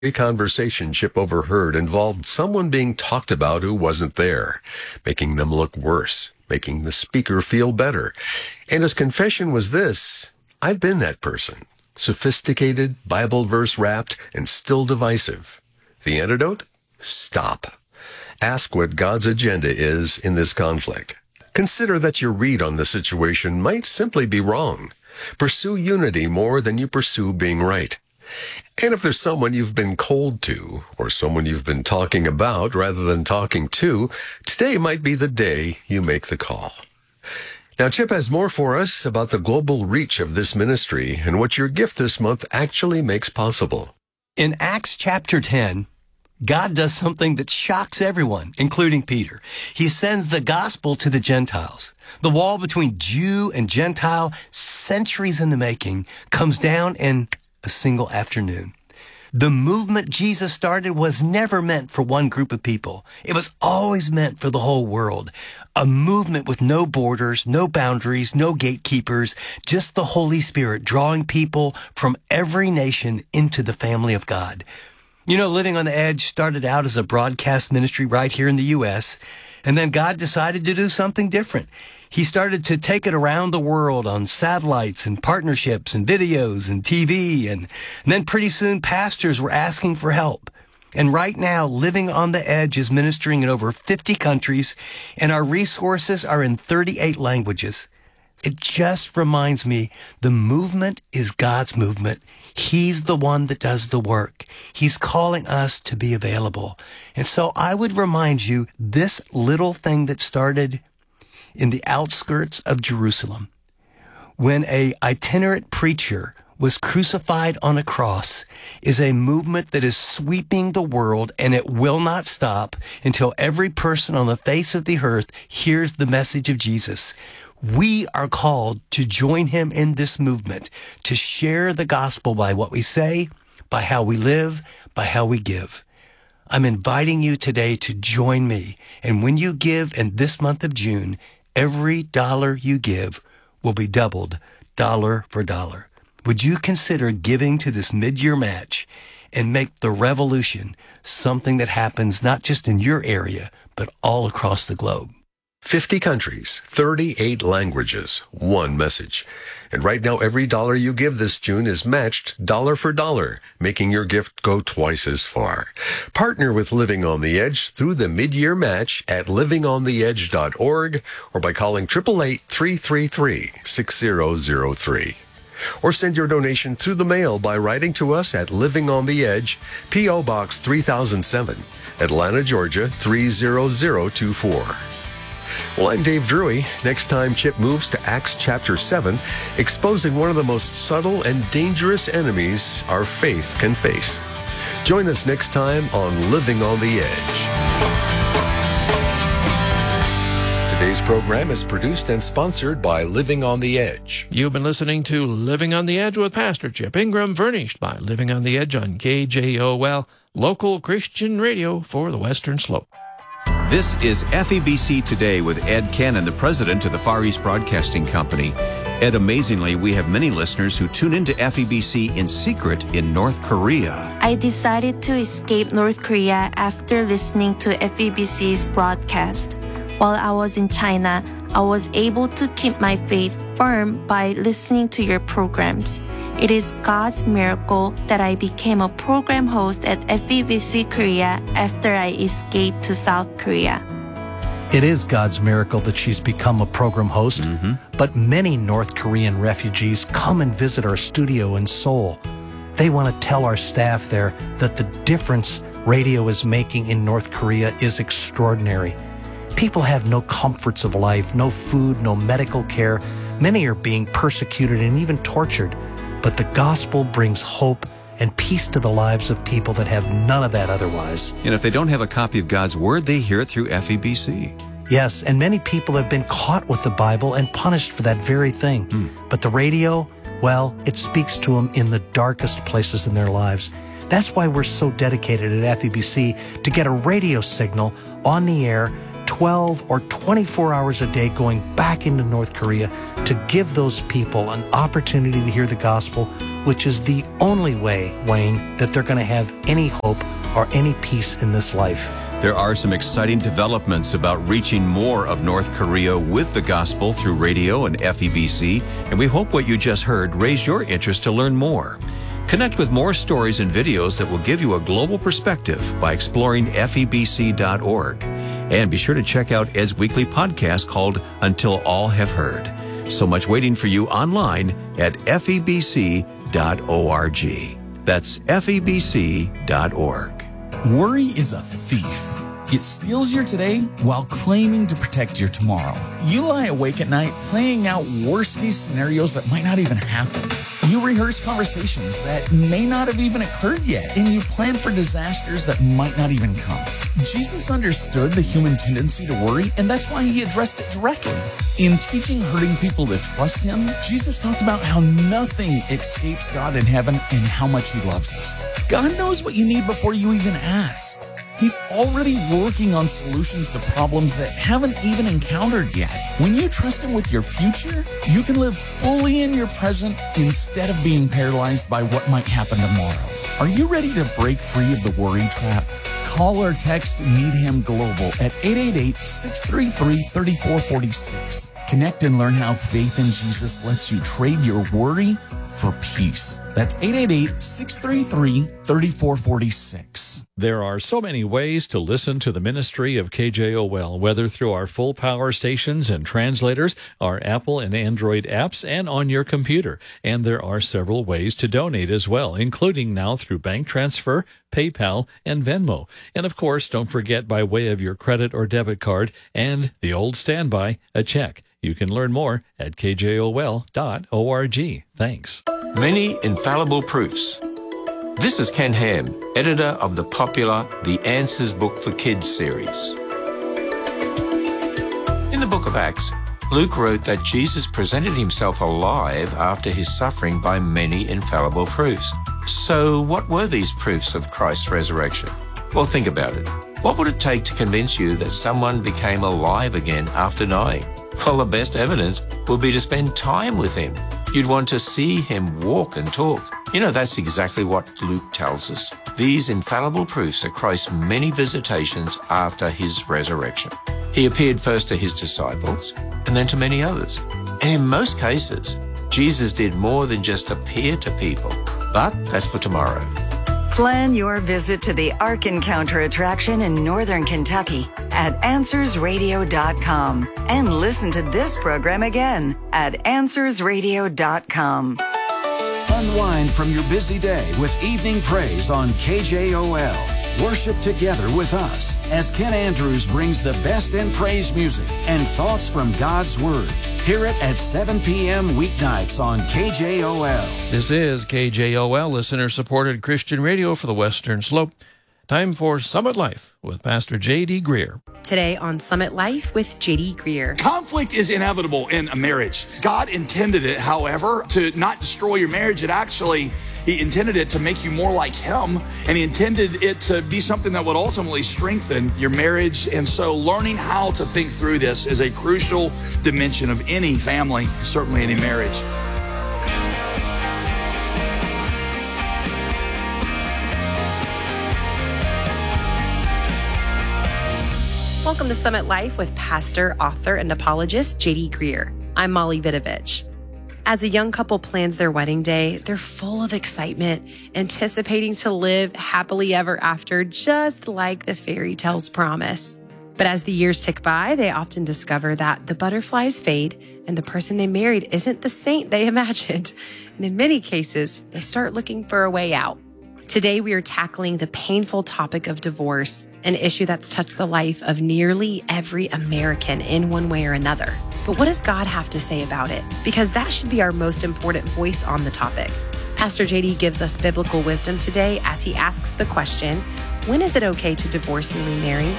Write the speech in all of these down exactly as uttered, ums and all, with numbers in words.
A conversation Chip overheard involved someone being talked about who wasn't there, making them look worse, making the speaker feel better. And his confession was this: I've been that person. Sophisticated, Bible verse wrapped, and still divisive. The antidote? Stop. Ask what God's agenda is in this conflict. Consider that your read on the situation might simply be wrong. Pursue unity more than you pursue being right. And if there's someone you've been cold to, or someone you've been talking about rather than talking to, today might be the day you make the call. Now, Chip has more for us about the global reach of this ministry and what your gift this month actually makes possible. In Acts chapter ten, God does something that shocks everyone, including Peter. He sends the gospel to the Gentiles. The wall between Jew and Gentile, centuries in the making, comes down in a single afternoon. The movement Jesus started was never meant for one group of people. It was always meant for the whole world. A movement with no borders, no boundaries, no gatekeepers, just the Holy Spirit drawing people from every nation into the family of God. You know, Living on the Edge started out as a broadcast ministry right here in the U S, and then God decided to do something different. He started to take it around the world on satellites and partnerships and videos and T V, and, and then pretty soon pastors were asking for help. And right now, Living on the Edge is ministering in over fifty countries, and our resources are in thirty-eight languages. It just reminds me the movement is God's movement. He's the one that does the work. He's calling us to be available. And so I would remind you, this little thing that started in the outskirts of Jerusalem, when a itinerant preacher was crucified on a cross, is a movement that is sweeping the world, and it will not stop until every person on the face of the earth hears the message of Jesus. We are called to join him in this movement, to share the gospel by what we say, by how we live, by how we give. I'm inviting you today to join me. And when you give in this month of June, every dollar you give will be doubled, dollar for dollar. Would you consider giving to this mid-year match and make the revolution something that happens not just in your area, but all across the globe? fifty countries, thirty-eight languages, one message. And right now, every dollar you give this June is matched dollar for dollar, making your gift go twice as far. Partner with Living on the Edge through the mid-year match at living on the edge dot org or by calling eight eight eight, three three three, six zero zero three. Or send your donation through the mail by writing to us at Living on the Edge, P O Box three thousand seven, Atlanta, Georgia three zero zero two four. Well, I'm Dave Drury. Next time, Chip moves to Acts chapter seven, exposing one of the most subtle and dangerous enemies our faith can face. Join us next time on Living on the Edge. Today's program is produced and sponsored by Living on the Edge. You've been listening to Living on the Edge with Pastor Chip Ingram, furnished by Living on the Edge on K J O L, local Christian radio for the Western Slope. This is F E B C Today with Ed Cannon, the president of the Far East Broadcasting Company. Ed, amazingly, we have many listeners who tune into F E B C in secret in North Korea. I decided to escape North Korea after listening to F E B C's broadcast. While I was in China, I was able to keep my faith firm by listening to your programs. It is God's miracle that I became a program host at F E B C Korea after I escaped to South Korea. It is God's miracle that she's become a program host, Mm-hmm. but many North Korean refugees come and visit our studio in Seoul. They want to tell our staff there that the difference radio is making in North Korea is extraordinary. People have no comforts of life, no food, no medical care. Many are being persecuted and even tortured. But the gospel brings hope and peace to the lives of people that have none of that otherwise. And if they don't have a copy of God's Word, they hear it through F E B C. Yes, and many people have been caught with the Bible and punished for that very thing. Mm. But the radio, well, it speaks to them in the darkest places in their lives. That's why we're so dedicated at F E B C to get a radio signal on the air twelve or twenty-four hours a day going back into North Korea to give those people an opportunity to hear the gospel which is the only way, Wayne, that they're going to have any hope or any peace in this life. There are some exciting developments about reaching more of North Korea with the gospel through radio and F E B C, and we hope what you just heard raised your interest to learn more. Connect with more stories and videos that will give you a global perspective by exploring F E B C dot org. And be sure to check out Ed's weekly podcast called Until All Have Heard. So much waiting for you online at F E B C dot org. That's F E B C dot org. Worry is a thief. It steals your today while claiming to protect your tomorrow. You lie awake at night playing out worst-case scenarios that might not even happen. You rehearse conversations that may not have even occurred yet, and you plan for disasters that might not even come. Jesus understood the human tendency to worry, and that's why he addressed it directly. In teaching hurting people to trust him, Jesus talked about how nothing escapes God in heaven and how much he loves us. God knows what you need before you even ask. He's already working on solutions to problems that haven't even encountered yet. When you trust him with your future, you can live fully in your present instead of being paralyzed by what might happen tomorrow. Are you ready to break free of the worry trap? Call or text Need Him Global at eight eight eight, six three three, three four four six. Connect and learn how faith in Jesus lets you trade your worry for peace. That's eight eight eight, six three three, three four four six. There are so many ways to listen to the ministry of K J O L, whether through our full power stations and translators, our Apple and Android apps, and on your computer. And there are several ways to donate as well, including now through bank transfer, PayPal, and Venmo. And of course, don't forget by way of your credit or debit card and the old standby, a check. You can learn more at K J O L dot org. Thanks. Many infallible proofs. This is Ken Ham, editor of the popular The Answers Book for Kids series. In the book of Acts, Luke wrote that Jesus presented himself alive after his suffering by many infallible proofs. So what were these proofs of Christ's resurrection? Well, think about it. What would it take to convince you that someone became alive again after dying? Well, the best evidence would be to spend time with him. You'd want to see him walk and talk. You know, that's exactly what Luke tells us. These infallible proofs are Christ's many visitations after his resurrection. He appeared first to his disciples and then to many others. And in most cases, Jesus did more than just appear to people. But that's for tomorrow. Plan your visit to the Ark Encounter attraction in Northern Kentucky at answers radio dot com and listen to this program again at answers radio dot com. Unwind from your busy day with evening praise on K J O L. Worship together with us as Ken Andrews brings the best in praise music and thoughts from God's Word. Hear it at seven p.m. weeknights on K J O L. This is K J O L, listener-supported Christian radio for the Western Slope. Time for Summit Life with Pastor J D. Greer. Today on Summit Life with J D. Greer. Conflict is inevitable in a marriage. God intended it, however, to not destroy your marriage. It actually, he intended it to make you more like him, and he intended it to be something that would ultimately strengthen your marriage. And so learning how to think through this is a crucial dimension of any family, certainly any marriage. Welcome to Summit Life with pastor, author, and apologist J D. Greer. I'm Molly Vidovich. As a young couple plans their wedding day, they're full of excitement, anticipating to live happily ever after, just like the fairy tales promise. But as the years tick by, they often discover that the butterflies fade and the person they married isn't the saint they imagined. And in many cases, they start looking for a way out. Today, we are tackling the painful topic of divorce, an issue that's touched the life of nearly every American in one way or another. But what does God have to say about it? Because that should be our most important voice on the topic. Pastor J D gives us biblical wisdom today as he asks the question, when is it okay to divorce and remarry?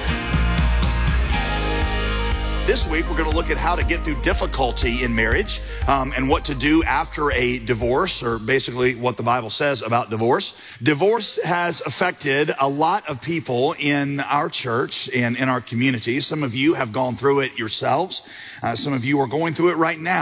This week, we're going to look at how to get through difficulty in marriage um, and what to do after a divorce, or basically what the Bible says about divorce. Divorce has affected a lot of people in our church and in our community. Some of you have gone through it yourselves. Uh, some of you are going through it right now.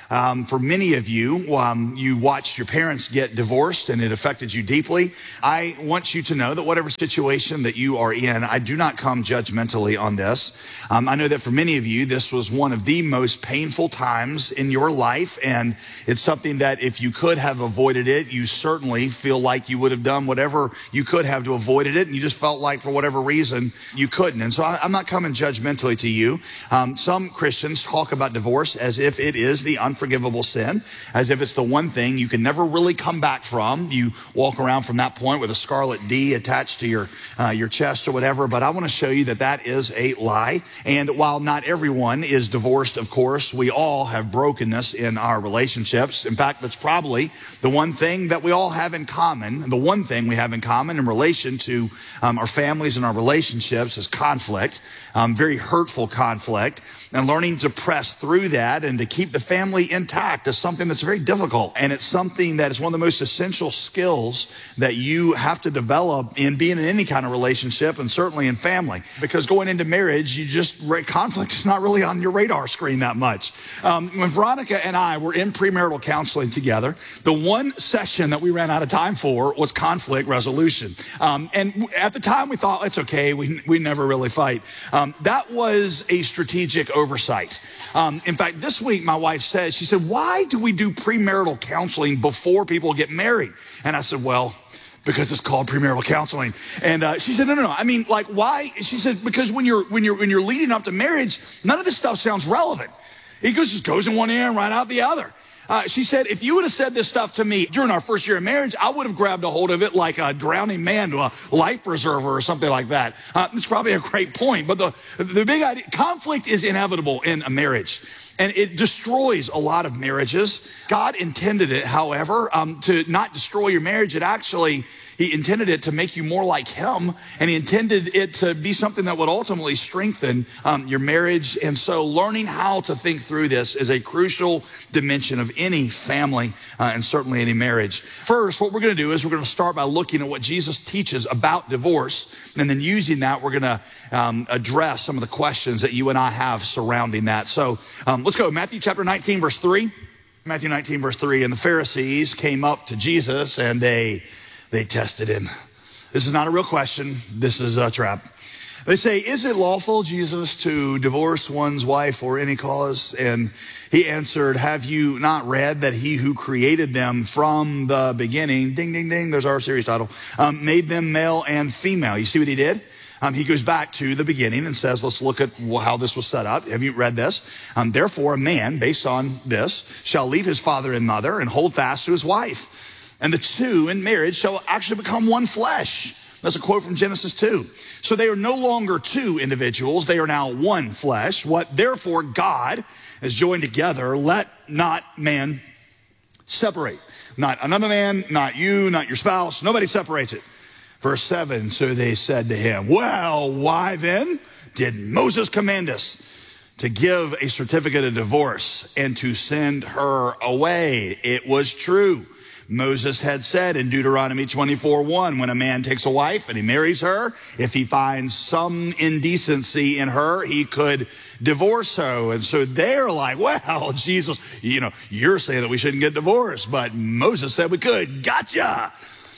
Um, for many of you, um, you watched your parents get divorced and it affected you deeply. I want you to know that whatever situation that you are in, I do not come judgmentally on this. Um, I know that for many of you, this was one of the most painful times in your life, and it's something that if you could have avoided it, you certainly feel like you would have done whatever you could have to avoid it, and you just felt like for whatever reason you couldn't. And so I, I'm not coming judgmentally to you. Um, some Christians talk about divorce as if it is the unforgivable sin, as if it's the one thing you can never really come back from. You walk around from that point with a scarlet D attached to your uh, your chest or whatever. But I want to show you that that is a lie. And while not everyone is divorced, of course, we all have brokenness in our relationships. In fact, that's probably the one thing that we all have in common. The one thing we have in common in relation to um, our families and our relationships is conflict, um, very hurtful conflict. And learning to press through that and to keep the family intact is something that's very difficult. And it's something that is one of the most essential skills that you have to develop in being in any kind of relationship, and certainly in family. Because going into marriage, you just, conflict is not really on your radar screen that much. Um, when Veronica and I were in premarital counseling together, the one session that we ran out of time for was conflict resolution. Um, and at the time we thought, it's okay, we, we never really fight. Um, that was a strategic oversight. Um, in fact, this week my wife said, she said, why do we do premarital counseling before people get married? And I said, well, because it's called premarital counseling. And uh, she said, no, no, no. I mean, like, why? She said, because when you're when you're when you're leading up to marriage, none of this stuff sounds relevant. It goes just goes in one ear and right out the other. Uh, she said, if you would have said this stuff to me during our first year of marriage, I would have grabbed a hold of it like a drowning man to a life preserver or something like that. Uh, it's probably a great point. But the, the big idea, conflict is inevitable in a marriage. And it destroys a lot of marriages. God intended it, however, um, to not destroy your marriage. It actually, he intended it to make you more like him. And he intended it to be something that would ultimately strengthen um, your marriage. And so learning how to think through this is a crucial dimension of any family uh, and certainly any marriage. First, what we're going to do is we're going to start by looking at what Jesus teaches about divorce. And then using that, we're going to um, address some of the questions that you and I have surrounding that. So um, let's go. Matthew chapter nineteen, verse three. Matthew nineteen, verse three. And the Pharisees came up to Jesus and they, they tested him. This is not a real question. This is a trap. They say, is it lawful, Jesus, to divorce one's wife for any cause? And he answered, have you not read that he who created them from the beginning, ding, ding, ding, there's our series title, um, made them male and female? You see what he did? Um, he goes back to the beginning and says, let's look at how this was set up. Have you read this? Um, Therefore, a man, based on this, shall leave his father and mother and hold fast to his wife. And the two in marriage shall actually become one flesh. That's a quote from Genesis two. So they are no longer two individuals. They are now one flesh. What therefore God has joined together, let not man separate. Not another man, not you, not your spouse. Nobody separates it. Verse seven, so they said to him, well, why then did Moses command us to give a certificate of divorce and to send her away? It was true. Moses had said in Deuteronomy twenty-four one, when a man takes a wife and he marries her, if he finds some indecency in her, he could divorce her. And so they're like, well, Jesus, you know, you're saying that we shouldn't get divorced, but Moses said we could. Gotcha.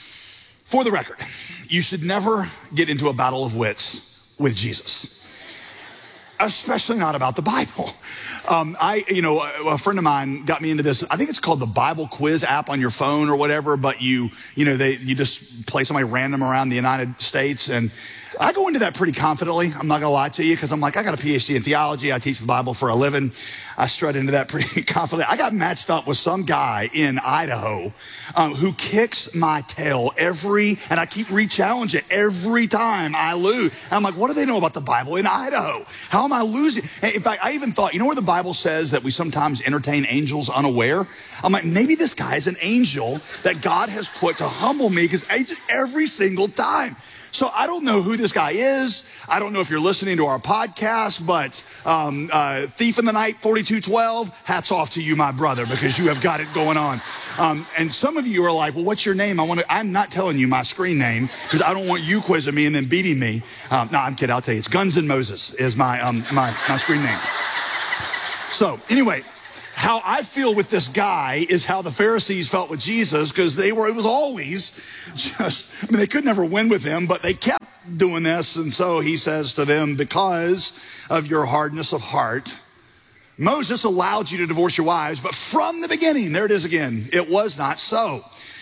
For the record, you should never get into a battle of wits with Jesus, especially not about the Bible. Um, I, you know, a, a friend of mine got me into this. I think it's called the Bible Quiz app on your phone or whatever. But you, you know, they you just play somebody random around the United States, and I go into that pretty confidently. I'm not gonna lie to you, because I'm like, I got a P H D in theology. I teach the Bible for a living. I strut into that pretty confidently. I got matched up with some guy in Idaho um, who kicks my tail every, and I keep re-challenging it every time I lose. And I'm like, what do they know about the Bible in Idaho? How am I losing? In fact, I even thought, you know where the Bible says that we sometimes entertain angels unaware? I'm like, maybe this guy is an angel that God has put to humble me, because every single time. So I don't know who this guy is. I don't know if you're listening to our podcast, but um, uh, Thief in the Night forty-two twelve, hats off to you, my brother, because you have got it going on. Um, and some of you are like, well, what's your name? I want to, I'm not telling you my screen name, because I don't want you quizzing me and then beating me. Um, no, I'm kidding. I'll tell you. It's Guns N' Moses is my, um, my, my screen name. So anyway, how I feel with this guy is how the Pharisees felt with Jesus, because they were, it was always just, I mean, they could never win with him, but they kept doing this. And so he says to them, because of your hardness of heart, Moses allowed you to divorce your wives, but from the beginning, there it is again, it was not so.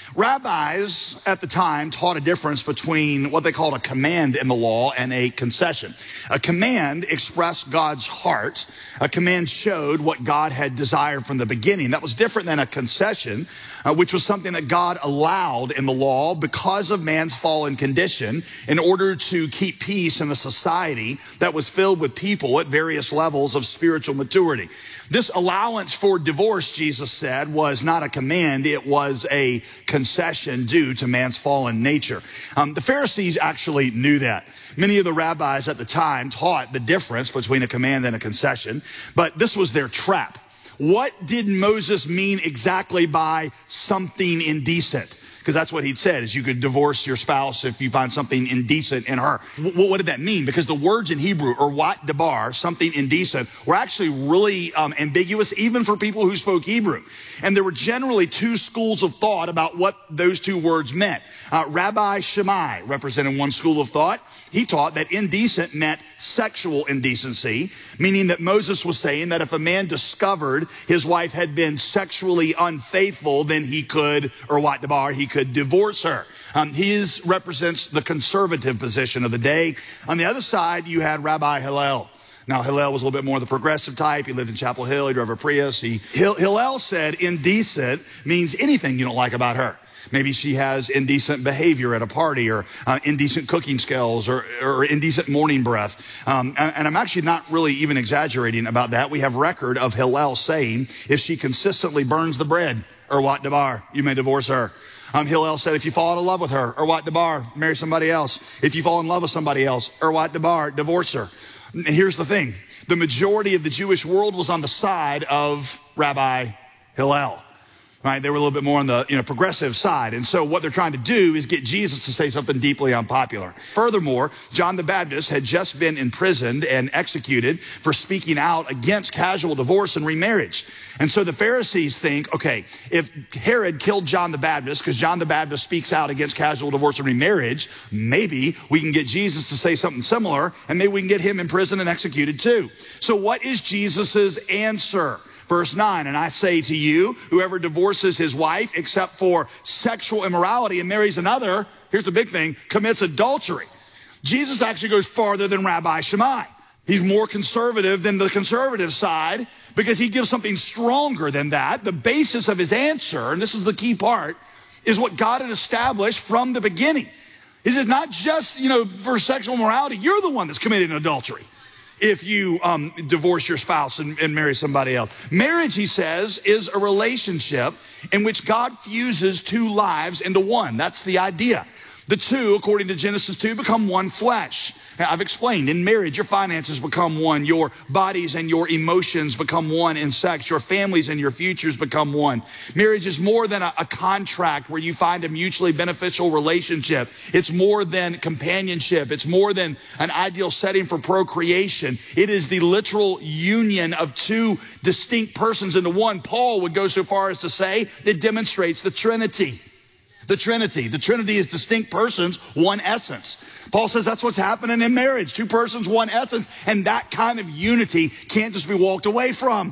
Rabbis at the time taught a difference between what they called a command in the law and a concession. A command expressed God's heart. A command showed what God had desired from the beginning. That was different than a concession, uh, which was something that God allowed in the law because of man's fallen condition in order to keep peace in a society that was filled with people at various levels of spiritual maturity. This allowance for divorce, Jesus said, was not a command. It was a concession due to man's fallen nature. Um, the Pharisees actually knew that. Many of the rabbis at the time taught the difference between a command and a concession, but this was their trap. What did Moses mean exactly by something indecent? Because that's what he'd said, is you could divorce your spouse if you find something indecent in her. W- what did that mean? Because the words in Hebrew, or wat debar, something indecent, were actually really um, ambiguous, even for people who spoke Hebrew. And there were generally two schools of thought about what those two words meant. Uh, Rabbi Shammai represented one school of thought. He taught that indecent meant sexual indecency, meaning that Moses was saying that if a man discovered his wife had been sexually unfaithful, then he could, or wat debar, he could divorce her. Um, his represents the conservative position of the day. On the other side, you had Rabbi Hillel. Now, Hillel was a little bit more the progressive type. He lived in Chapel Hill. He drove a Prius. He, Hillel said indecent means anything you don't like about her. Maybe she has indecent behavior at a party, or uh, indecent cooking skills, or, or indecent morning breath. Um, and, and I'm actually not really even exaggerating about that. We have record of Hillel saying, if she consistently burns the bread, or wat debar, you may divorce her. Um, Hillel said, if you fall in love with her, or wat debar, marry somebody else. If you fall in love with somebody else, or wat debar, divorce her. And here's the thing. The majority of the Jewish world was on the side of Rabbi Hillel. Right? They were a little bit more on the you know, progressive side. And so what they're trying to do is get Jesus to say something deeply unpopular. Furthermore, John the Baptist had just been imprisoned and executed for speaking out against casual divorce and remarriage. And so the Pharisees think, okay, if Herod killed John the Baptist because John the Baptist speaks out against casual divorce and remarriage, maybe we can get Jesus to say something similar, and maybe we can get him imprisoned and executed too. So what is Jesus's answer? Verse nine, and I say to you, whoever divorces his wife except for sexual immorality and marries another, here's the big thing, commits adultery. Jesus actually goes farther than Rabbi Shammai. He's more conservative than the conservative side because he gives something stronger than that. The basis of his answer, and this is the key part, is what God had established from the beginning. Is it not just, you know, for sexual morality, you're the one that's committing adultery if you um, divorce your spouse and, and marry somebody else. Marriage, he says, is a relationship in which God fuses two lives into one. That's the idea. The two, according to Genesis two, become one flesh. Now, I've explained, in marriage, your finances become one. Your bodies and your emotions become one in sex. Your families and your futures become one. Marriage is more than a, a contract where you find a mutually beneficial relationship. It's more than companionship. It's more than an ideal setting for procreation. It is the literal union of two distinct persons into one. Paul would go so far as to say it demonstrates the Trinity. The Trinity. The Trinity is distinct persons, one essence. Paul says that's what's happening in marriage. Two persons, one essence. And that kind of unity can't just be walked away from.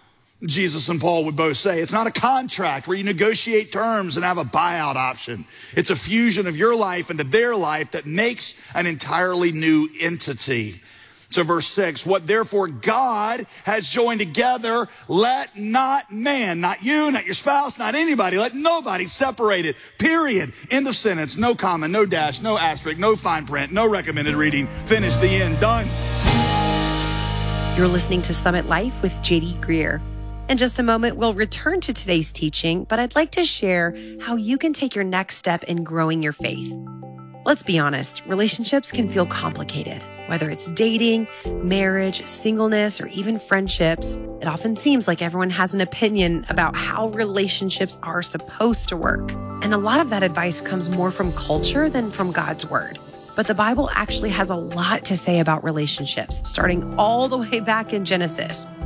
Jesus and Paul would both say it's not a contract where you negotiate terms and have a buyout option. It's a fusion of your life into their life that makes an entirely new entity. So verse six, what therefore God has joined together, let not man, not you, not your spouse, not anybody, let nobody separate it, period. End of sentence, no comma, no dash, no asterisk, no fine print, no recommended reading, finish, the end, done. You're listening to Summit Life with J D Greer. In just a moment, we'll return to today's teaching, but I'd like to share how you can take your next step in growing your faith. Let's be honest, relationships can feel complicated. Whether it's dating, marriage, singleness, or even friendships, it often seems like everyone has an opinion about how relationships are supposed to work. And a lot of that advice comes more from culture than from God's word. But the Bible actually has a lot to say about relationships, starting all the way back in Genesis.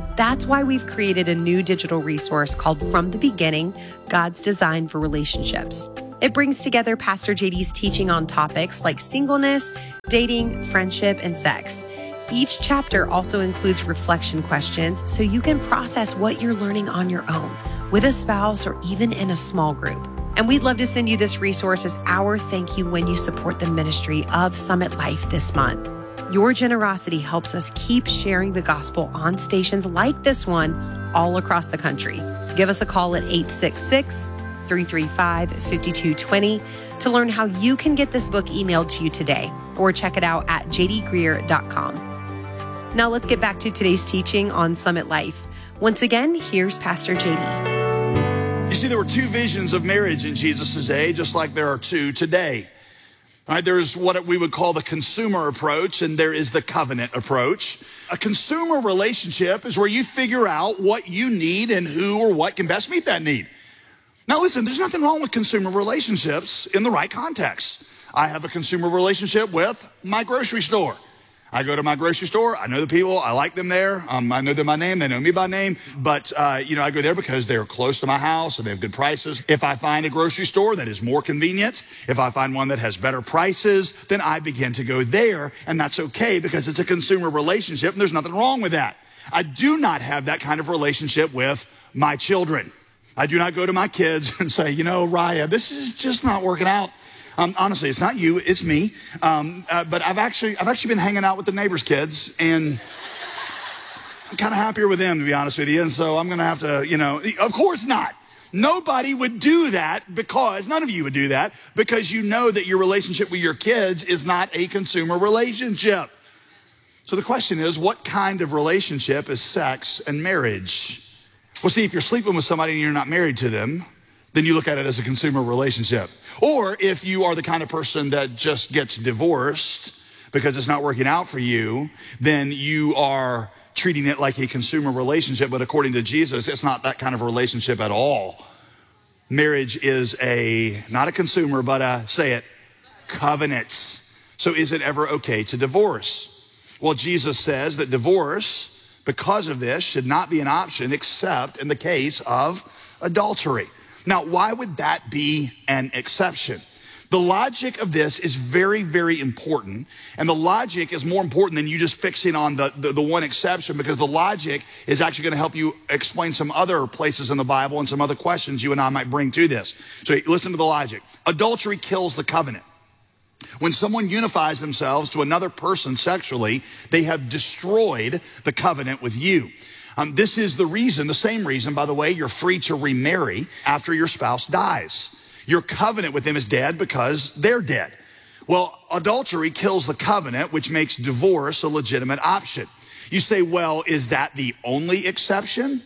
That's why we've created a new digital resource called From the Beginning, God's Design for Relationships. It brings together Pastor J D's teaching on topics like singleness, dating, friendship, and sex. Each chapter also includes reflection questions so you can process what you're learning on your own, with a spouse, or even in a small group. And we'd love to send you this resource as our thank you when you support the ministry of Summit Life this month. Your generosity helps us keep sharing the gospel on stations like this one all across the country. Give us a call at eight six six, three three five, five two two zero to learn how you can get this book emailed to you today, or check it out at j d greer dot com. Now let's get back to today's teaching on Summit Life. Once again, here's Pastor J D. You see, there were two visions of marriage in Jesus' day, just like there are two today. All right, there's what we would call the consumer approach, and there is the covenant approach. A consumer relationship is where you figure out what you need and who or what can best meet that need. Now listen, there's nothing wrong with consumer relationships in the right context. I have a consumer relationship with my grocery store. I go to my grocery store. I know the people. I like them there. Um, I know them by name. They know me by name. But, uh, you know, I go there because they're close to my house and they have good prices. If I find a grocery store that is more convenient, if I find one that has better prices, then I begin to go there. And that's okay because it's a consumer relationship and there's nothing wrong with that. I do not have that kind of relationship with my children. I do not go to my kids and say, you know, Raya, this is just not working out. Um, honestly, it's not you, it's me. Um, uh, but I've actually, I've actually been hanging out with the neighbors' kids, and I'm kind of happier with them, to be honest with you. And so I'm going to have to, you know, of course not. Nobody would do that because, none of you would do that because you know that your relationship with your kids is not a consumer relationship. So the question is, what kind of relationship is sex and marriage? Well, see, if you're sleeping with somebody and you're not married to them, then you look at it as a consumer relationship. Or if you are the kind of person that just gets divorced because it's not working out for you, then you are treating it like a consumer relationship. But according to Jesus, it's not that kind of relationship at all. Marriage is a, not a consumer, but a, say it, covenants. So is it ever okay to divorce? Well, Jesus says that divorce, because of this, should not be an option except in the case of adultery. Now, why would that be an exception? The logic of this is very, very important. And the logic is more important than you just fixing on the, the, the one exception, because the logic is actually going to help you explain some other places in the Bible and some other questions you and I might bring to this. So listen to the logic. Adultery kills the covenant. When someone unifies themselves to another person sexually, they have destroyed the covenant with you. Um, this is the reason, the same reason, by the way, you're free to remarry after your spouse dies. Your covenant with them is dead because they're dead. Well, adultery kills the covenant, which makes divorce a legitimate option. You say, well, is that the only exception?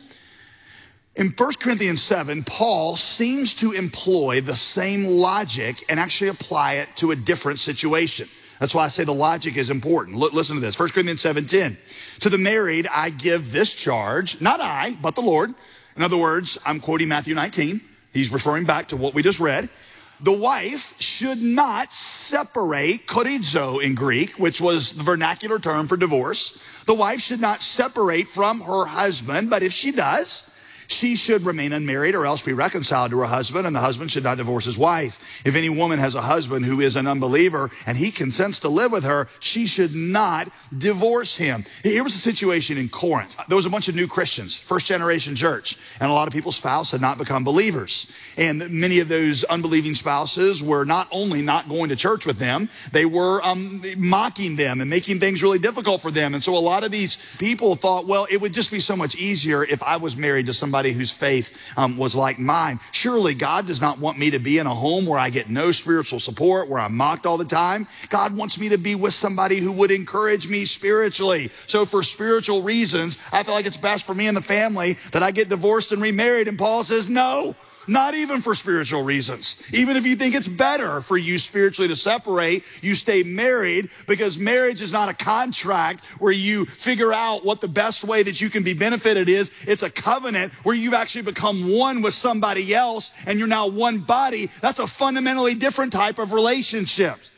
In First Corinthians seven, Paul seems to employ the same logic and actually apply it to a different situation. That's why I say the logic is important. L- listen to this. First Corinthians seven ten. To the married, I give this charge, not I, but the Lord. In other words, I'm quoting Matthew nineteen. He's referring back to what we just read. The wife should not separate, chorizo in Greek, which was the vernacular term for divorce. The wife should not separate from her husband, but if she does, she should remain unmarried or else be reconciled to her husband, and the husband should not divorce his wife. If any woman has a husband who is an unbeliever and he consents to live with her, she should not divorce him. Here was the situation in Corinth. There was a bunch of new Christians, first generation church, and a lot of people's spouses had not become believers. And many of those unbelieving spouses were not only not going to church with them, they were um, mocking them and making things really difficult for them. And so a lot of these people thought, well, it would just be so much easier if I was married to somebody Somebody whose faith um, was like mine. Surely God does not want me to be in a home where I get no spiritual support, where I'm mocked all the time. God wants me to be with somebody who would encourage me spiritually. So for spiritual reasons, I feel like it's best for me and the family that I get divorced and remarried. And Paul says, no. Not even for spiritual reasons. Even if you think it's better for you spiritually to separate, you stay married, because marriage is not a contract where you figure out what the best way that you can be benefited is. It's a covenant where you've actually become one with somebody else and you're now one body. That's a fundamentally different type of relationship.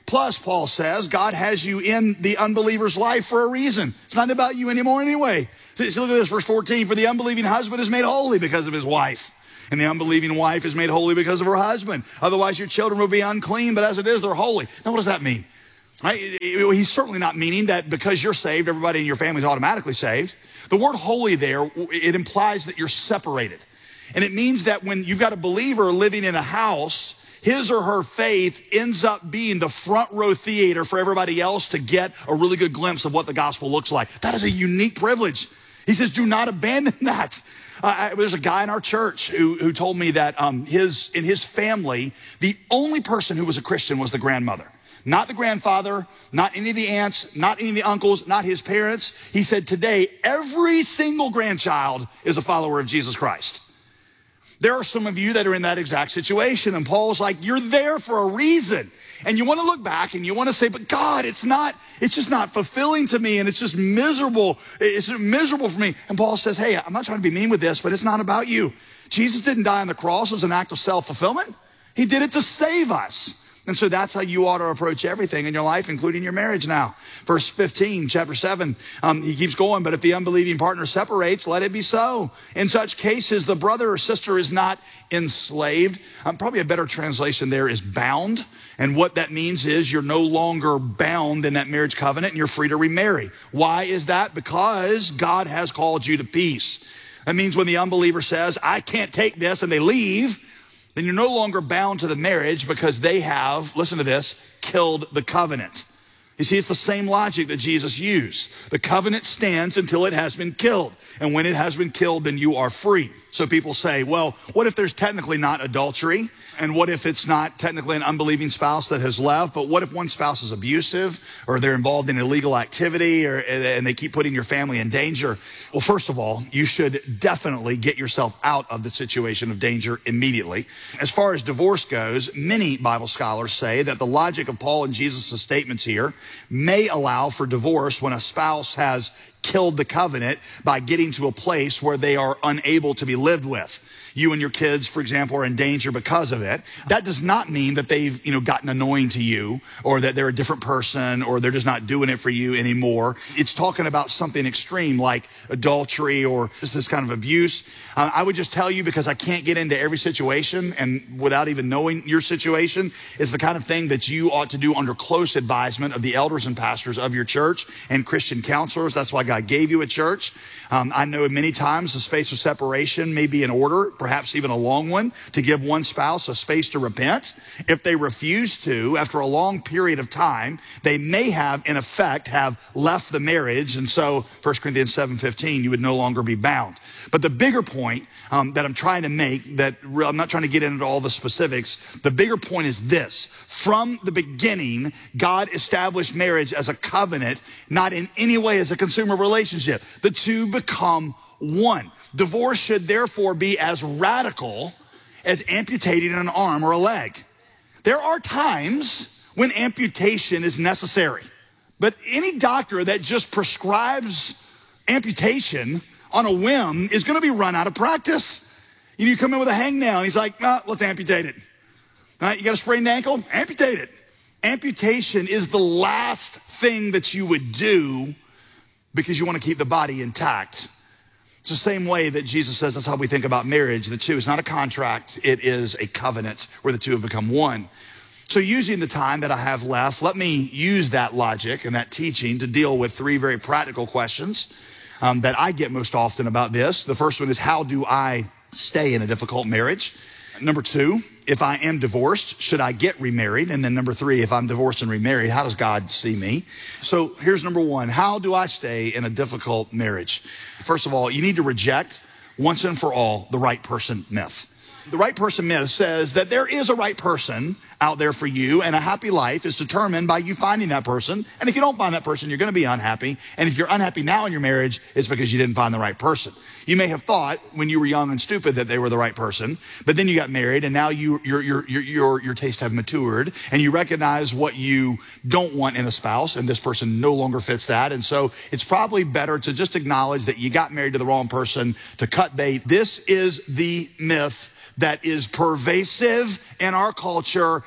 Plus, Paul says, God has you in the unbeliever's life for a reason. It's not about you anymore anyway. So look at this, verse fourteen. For the unbelieving husband is made holy because of his wife, and the unbelieving wife is made holy because of her husband. Otherwise, your children will be unclean, but as it is, they're holy. Now, what does that mean? Right? He's certainly not meaning that because you're saved, everybody in your family is automatically saved. The word holy there, it implies that you're separated. And it means that when you've got a believer living in a house, his or her faith ends up being the front row theater for everybody else to get a really good glimpse of what the gospel looks like. That is a unique privilege. He says, do not abandon that. Uh, there's a guy in our church who, who told me that um, his in his family, the only person who was a Christian was the grandmother. Not the grandfather, not any of the aunts, not any of the uncles, not his parents. He said today, every single grandchild is a follower of Jesus Christ. There are some of you that are in that exact situation. And Paul's like, you're there for a reason. And you want to look back and you want to say, but God, it's not, it's just not fulfilling to me. And it's just miserable. It's miserable for me. And Paul says, hey, I'm not trying to be mean with this, but it's not about you. Jesus didn't die on the cross as an act of self-fulfillment. He did it to save us. And so that's how you ought to approach everything in your life, including your marriage now. Verse fifteen, chapter seven, um, he keeps going, but if the unbelieving partner separates, let it be so. In such cases, the brother or sister is not enslaved. Um, probably a better translation there is bound. And what that means is you're no longer bound in that marriage covenant and you're free to remarry. Why is that? Because God has called you to peace. That means when the unbeliever says, I can't take this, and they leave, then you're no longer bound to the marriage because they have, listen to this, killed the covenant. You see, it's the same logic that Jesus used. The covenant stands until it has been killed. And when it has been killed, then you are free. So people say, well, what if there's technically not adultery? And what if it's not technically an unbelieving spouse that has left? But what if one spouse is abusive or they're involved in illegal activity or, and they keep putting your family in danger? Well, first of all, you should definitely get yourself out of the situation of danger immediately. As far as divorce goes, many Bible scholars say that the logic of Paul and Jesus' statements here may allow for divorce when a spouse has killed the covenant by getting to a place where they are unable to be lived with. You and your kids, for example, are in danger because of it. That does not mean that they've, you know, gotten annoying to you or that they're a different person or they're just not doing it for you anymore. It's talking about something extreme like adultery or just this kind of abuse. Uh, I would just tell you, because I can't get into every situation and without even knowing your situation, is the kind of thing that you ought to do under close advisement of the elders and pastors of your church and Christian counselors. That's why God gave you a church. Um, I know many times the space of separation may be in order, perhaps even a long one, to give one spouse a space to repent. If they refuse to, after a long period of time, they may have, in effect, have left the marriage. And so, First Corinthians seven fifteen, you would no longer be bound. But the bigger point um, that I'm trying to make, that I'm not trying to get into all the specifics, the bigger point is this. From the beginning, God established marriage as a covenant, not in any way as a consumer relationship. The two become one. Divorce should therefore be as radical as amputating an arm or a leg. There are times when amputation is necessary, but any doctor that just prescribes amputation on a whim is going to be run out of practice. You know, you come in with a hangnail and he's like, ah, let's amputate it. All right, you got a sprained ankle? Amputate it. Amputation is the last thing that you would do because you want to keep the body intact. It's the same way that Jesus says that's how we think about marriage. The two is not a contract. It is a covenant where the two have become one. So using the time that I have left, let me use that logic and that teaching to deal with three very practical questions um, that I get most often about this. The first one is, how do I stay in a difficult marriage? Number two, if I am divorced, should I get remarried? And then number three, if I'm divorced and remarried, how does God see me? So here's number one. How do I stay in a difficult marriage? First of all, you need to reject once and for all the right person myth. The right person myth says that there is a right person out there for you, and a happy life is determined by you finding that person. And if you don't find that person, you're going to be unhappy. And if you're unhappy now in your marriage, it's because you didn't find the right person. You may have thought when you were young and stupid that they were the right person, but then you got married and now you, your, your, your, your, your tastes have matured and you recognize what you don't want in a spouse, and this person no longer fits that. And so it's probably better to just acknowledge that you got married to the wrong person, to cut bait. This is the myth that is pervasive in our culture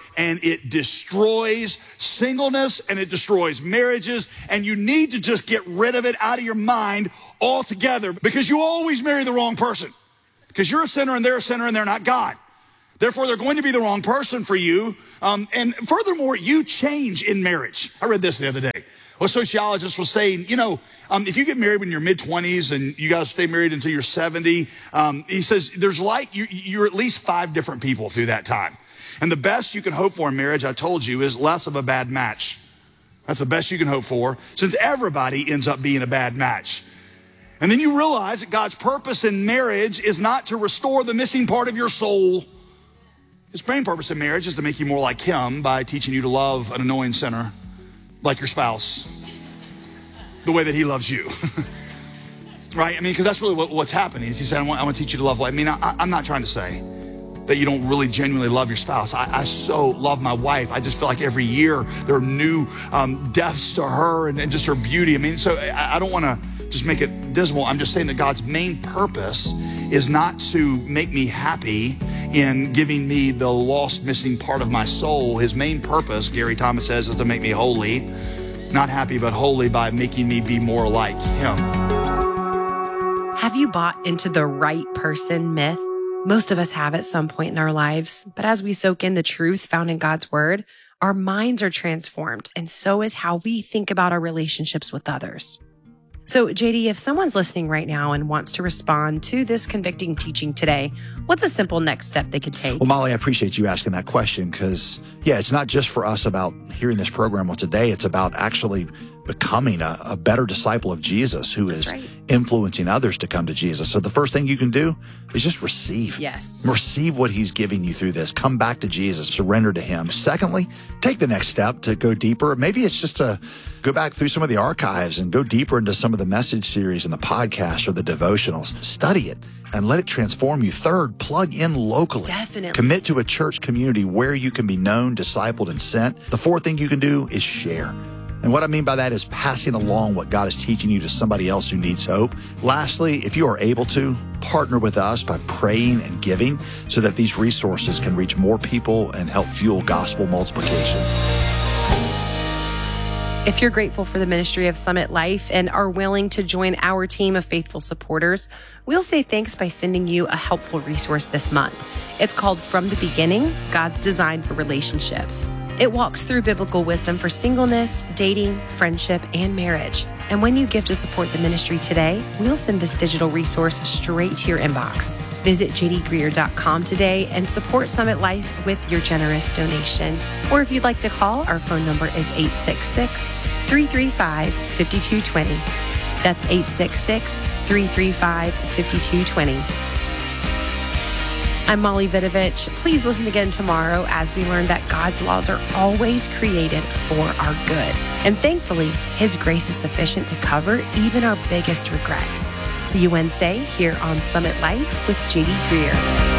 and it destroys singleness and it destroys marriages, and you need to just get rid of it out of your mind altogether, because you always marry the wrong person, because you're a sinner and they're a sinner and they're not God. Therefore, they're going to be the wrong person for you. Um, and furthermore, you change in marriage. I read this the other day. A sociologist was saying, you know, um, if you get married when you're mid-twenties and you guys stay married until you're seventy, um, he says there's like, you, you're at least five different people through that time. And the best you can hope for in marriage, I told you, is less of a bad match. That's the best you can hope for, since everybody ends up being a bad match. And then you realize that God's purpose in marriage is not to restore the missing part of your soul. His main purpose in marriage is to make you more like him by teaching you to love an annoying sinner like your spouse, the way that he loves you. Right? I mean, because that's really what, what's happening. Is he said, I want, I want to teach you to love like, I mean, I, I'm not trying to say that you don't really genuinely love your spouse. I, I so love my wife. I just feel like every year there are new um, depths to her and, and just her beauty. I mean, so I, I don't want to just make it dismal. I'm just saying that God's main purpose is not to make me happy in giving me the lost, missing part of my soul. His main purpose, Gary Thomas says, is to make me holy. Not happy, but holy by making me be more like him. Have you bought into the right person myth? Most of us have at some point in our lives, but as we soak in the truth found in God's word, our minds are transformed, and so is how we think about our relationships with others. So, J D, if someone's listening right now and wants to respond to this convicting teaching today, what's a simple next step they could take? Well, Molly, I appreciate you asking that question because, yeah, it's not just for us about hearing this program on today. It's about actually becoming a, a better disciple of Jesus who That's is right. influencing others to come to Jesus. So the first thing you can do is just receive. Yes. Receive what he's giving you through this. Come back to Jesus. Surrender to him. Secondly, take the next step to go deeper. Maybe it's just to go back through some of the archives and go deeper into some of the message series and the podcasts or the devotionals. Study it and let it transform you. Third, plug in locally. Definitely. Commit to a church community where you can be known, discipled, and sent. The fourth thing you can do is share. And what I mean by that is passing along what God is teaching you to somebody else who needs hope. Lastly, if you are able to, partner with us by praying and giving so that these resources can reach more people and help fuel gospel multiplication. If you're grateful for the ministry of Summit Life and are willing to join our team of faithful supporters, we'll say thanks by sending you a helpful resource this month. It's called From the Beginning, God's Design for Relationships. It walks through biblical wisdom for singleness, dating, friendship, and marriage. And when you give to support the ministry today, we'll send this digital resource straight to your inbox. Visit j d greer dot com today and support Summit Life with your generous donation. Or if you'd like to call, our phone number is eight six six, three three five, five two two zero. That's eight six six, three three five, five two two zero. I'm Molly Vidovich. Please listen again tomorrow as we learn that God's laws are always created for our good. And thankfully, his grace is sufficient to cover even our biggest regrets. See you Wednesday here on Summit Life with J D Greer.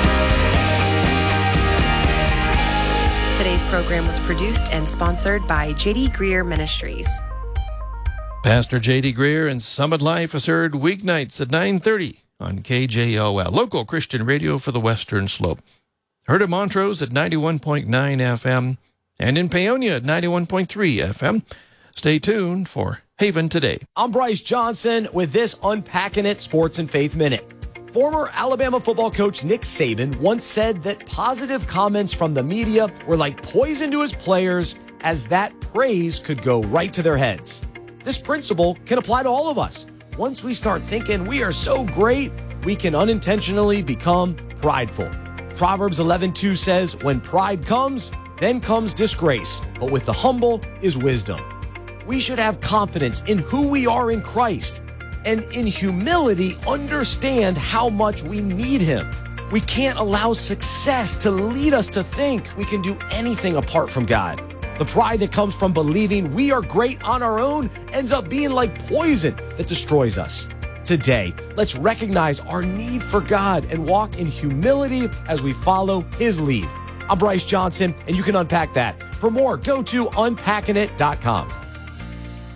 Today's program was produced and sponsored by J D Greer Ministries. Pastor J D Greer and Summit Life is heard weeknights at nine thirty on K J O L, local Christian radio for the Western Slope. Heard at Montrose at ninety-one point nine F M and in Paonia at ninety-one point three F M. Stay tuned for Haven Today. I'm Bryce Johnson with this Unpacking It Sports and Faith Minute. Former Alabama football coach Nick Saban once said that positive comments from the media were like poison to his players, as that praise could go right to their heads. This principle can apply to all of us. Once we start thinking we are so great, we can unintentionally become prideful. Proverbs eleven two says, when pride comes, then comes disgrace, but with the humble is wisdom. We should have confidence in who we are in Christ, and in humility understand how much we need him. We can't allow success to lead us to think we can do anything apart from God. The pride that comes from believing we are great on our own ends up being like poison that destroys us. Today, let's recognize our need for God and walk in humility as we follow his lead. I'm Bryce Johnson, and you can unpack that. For more, go to unpacking it dot com.